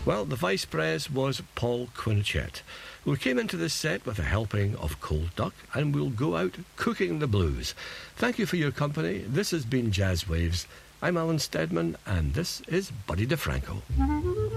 Well, the vice pres was Paul Quinchette. We came into this set with a helping of cold duck, and we'll go out cooking the blues. Thank you for your company. This has been Jazz Waves. I'm Alan Steadman, and this is Buddy DeFranco.